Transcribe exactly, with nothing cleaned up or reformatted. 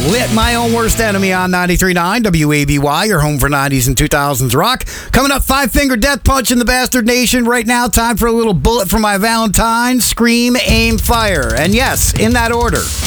Lit, My Own Worst Enemy on ninety-three point nine W A B Y, your home for nineties and two thousands rock. Coming up, Five Finger Death Punch in the Bastard Nation. Right now, time for a little bullet for my Valentine. Scream, aim, fire. And yes, in that order.